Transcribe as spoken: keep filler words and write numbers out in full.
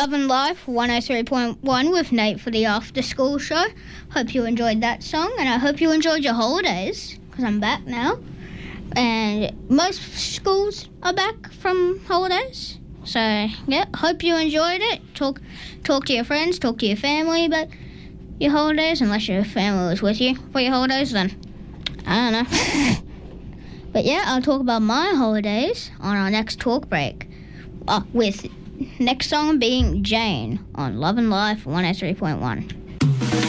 Love and Life one oh three point one with Nate for the After School Show. Hope you enjoyed that song, and I hope you enjoyed your holidays, because I'm back now. And most schools are back from holidays. So, yeah, hope you enjoyed it. Talk talk to your friends, talk to your family about your holidays, unless your family was with you for your holidays, then I don't know. But yeah, I'll talk about my holidays on our next talk break, uh, with next song being Jane on Love and Life one oh three point one.